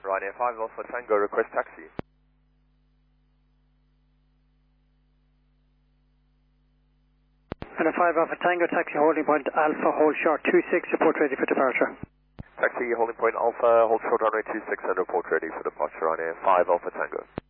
Ryanair 5 Alpha Tango, request taxi. And a 5 Alpha Tango, taxi holding point Alpha, hold short 26, report ready for departure. Taxi holding point Alpha, hold short runway 26 and report ready for departure Ryanair 5 Alpha Tango.